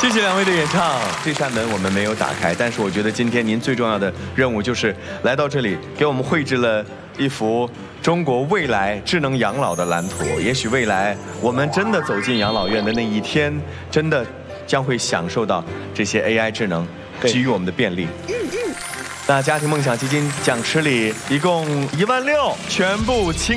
谢谢两位的演唱。这扇门我们没有打开，但是我觉得今天您最重要的任务就是来到这里，给我们绘制了一幅中国未来智能养老的蓝图。也许未来我们真的走进养老院的那一天，真的将会享受到这些 AI 智能给予我们的便利。那家庭梦想基金奖池里一共16000，全部清。